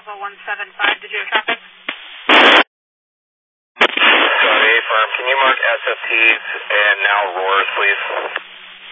Alpha 175, did you have traffic? Sorry, firm. Can you mark SFTs and now roars, please?